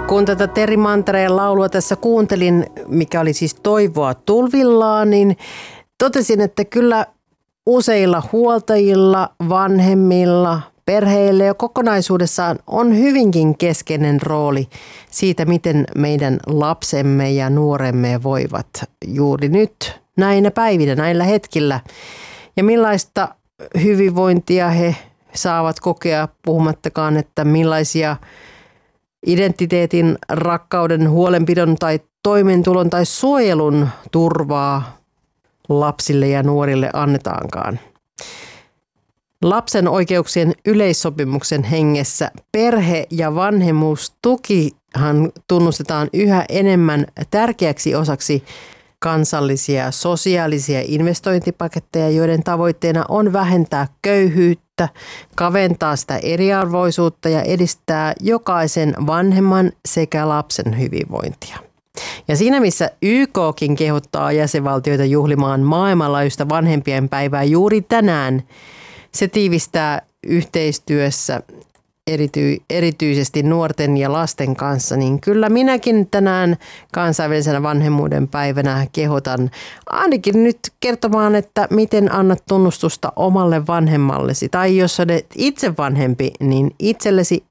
Kun tätä Terri Mantereen laulua tässä kuuntelin, mikä oli siis Toivoa tulvillaan, niin totesin, että kyllä useilla huoltajilla, vanhemmilla, perheillä ja kokonaisuudessaan on hyvinkin keskeinen rooli siitä, miten meidän lapsemme ja nuoremme voivat juuri nyt, näinä päivinä, näillä hetkillä. Ja millaista hyvinvointia he saavat kokea, puhumattakaan, että millaisia identiteetin, rakkauden, huolenpidon tai toimeentulon tai suojelun turvaa lapsille ja nuorille annetaankaan. Lapsen oikeuksien yleissopimuksen hengessä perhe- ja vanhemmuustukihan tunnustetaan yhä enemmän tärkeäksi osaksi kansallisia sosiaalisia investointipaketteja, joiden tavoitteena on vähentää köyhyyttä, kaventaa sitä eriarvoisuutta ja edistää jokaisen vanhemman sekä lapsen hyvinvointia. Ja siinä missä YKkin kehottaa jäsenvaltioita juhlimaan maailmanlaajuista vanhempien päivää juuri tänään, se tiivistää yhteistyössä erityisesti nuorten ja lasten kanssa, niin kyllä minäkin tänään kansainvälisenä vanhemmuuden päivänä kehotan ainakin nyt kertomaan, että miten annat tunnustusta omalle vanhemmallesi. Tai jos olet itse vanhempi, niin itsellesi